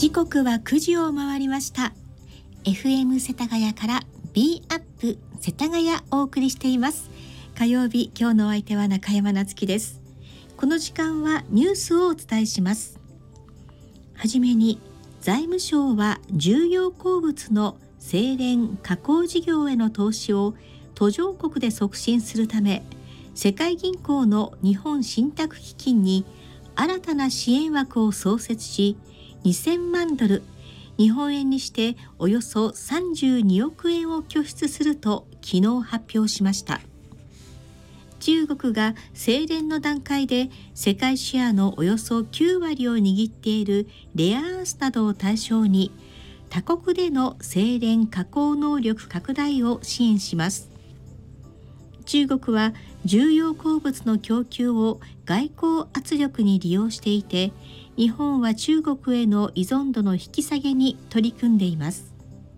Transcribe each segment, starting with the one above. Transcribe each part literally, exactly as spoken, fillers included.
時刻はくじを回りました。 エフエム 世田谷から B アップ世田谷お送りしています。火曜日、今日のお相手は中山なつきです。この時間はニュースをお伝えします。はじめに、財務省は重要鉱物の精錬加工事業への投資を途上国で促進するため、世界銀行の日本信託基金に新たな支援枠を創設し、にせんまんドル、日本円にしておよそさんじゅうにおくえんを拠出すると昨日発表しました。中国が精錬の段階で世界シェアのおよそきゅうわりを握っているレアアースなどを対象に、他国での精錬加工能力拡大を支援します。中国は重要鉱物の供給を外交圧力に利用していて、日本は中国への依存度の引き下げに取り組んでいます。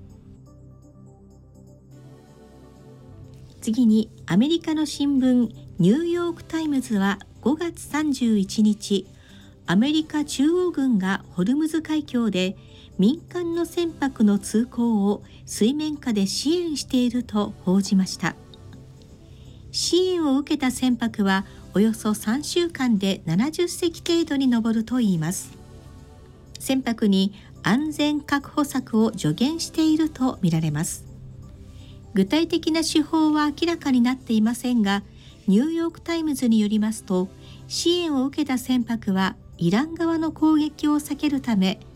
次に、アメリカの新聞ニューヨークタイムズはごがつさんじゅういちにち、アメリカ中央軍がホルムズ海峡で民間の船舶の通行を水面下で支援していると報じました。支援を受けた船舶はおよそさんしゅうかんでななじゅっせき程度に上るといいます。船舶に安全確保策を助言しているとみられます。具体的な手法は明らかになっていませんが、ニューヨークタイムズによりますと、支援を受けた船舶はイラン側の攻撃を避けるため、